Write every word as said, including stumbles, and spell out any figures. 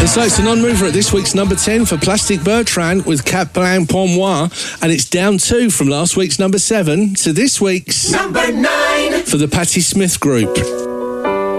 And so it's a non-mover at this week's number ten for Plastic Bertrand with Cap Blanc Pour Moi, and it's down two from last week's number seven to this week's number nine for the Patti Smith Group.